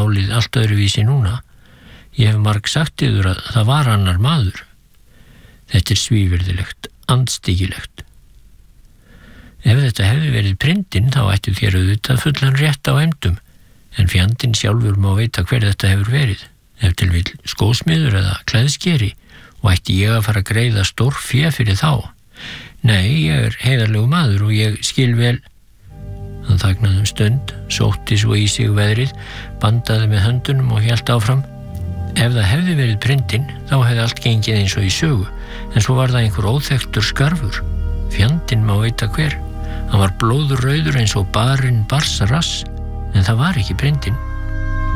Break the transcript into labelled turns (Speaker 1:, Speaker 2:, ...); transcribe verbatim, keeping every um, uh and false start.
Speaker 1: málið allt öðruvísi núna. Ég hef marg sagt yður að það var annar maður. Þetta er svívirðilegt, andstyggilegt. Ef þetta hefði verið prindin þá ættu þér auðvitað fullan rétt á efndum, en fjandinn sjálfur má veita hver þetta hefur verið, ef til vill skósmiður eða klæðskeri, og ætti ég að fara að greiða stór fé fyrir þá. Nei, ég er heiðarlegu maður og ég skil vel. Hann þagnaði um stund, sótti svo í sig veðrið, bandaði með höndunum og hélt áfram. Ef það hefði verið prindin, þá hefði allt gengið eins og í sögu, en svo var það einhver óþekktur skarfur. Fjandinn má veita hver. Hann var blóður rauður eins og barinn barsarass, en það var ekki prindin.